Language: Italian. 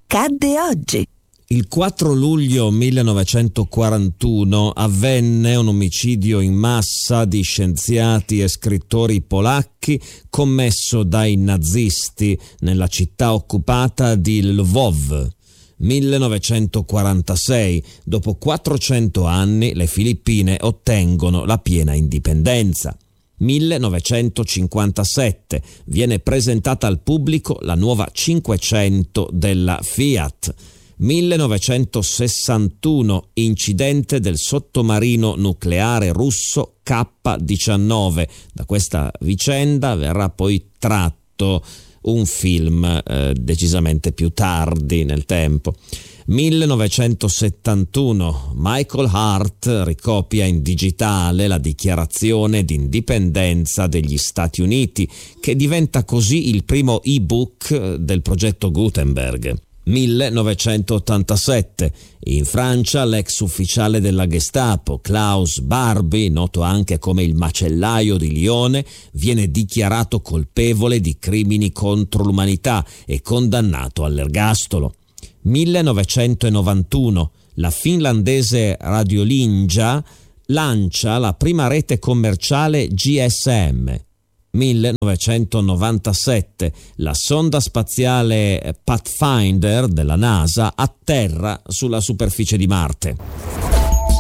accadde oggi? Il 4 luglio 1941 avvenne un omicidio in massa di scienziati e scrittori polacchi commesso dai nazisti nella città occupata di Lwów. 1946, dopo 400 anni, le Filippine ottengono la piena indipendenza. 1957, viene presentata al pubblico la nuova 500 della Fiat. 1961, incidente del sottomarino nucleare russo K-19. Da questa vicenda verrà poi tratto un film decisamente più tardi nel tempo. 1971, Michael Hart ricopia in digitale la dichiarazione di indipendenza degli Stati Uniti, che diventa così il primo e-book del progetto Gutenberg. 1987, in Francia l'ex ufficiale della Gestapo Klaus Barbie, noto anche come il macellaio di Lione, viene dichiarato colpevole di crimini contro l'umanità e condannato all'ergastolo. 1991, la finlandese Radiolinja lancia la prima rete commerciale GSM. 1997, la sonda spaziale Pathfinder della NASA atterra sulla superficie di Marte.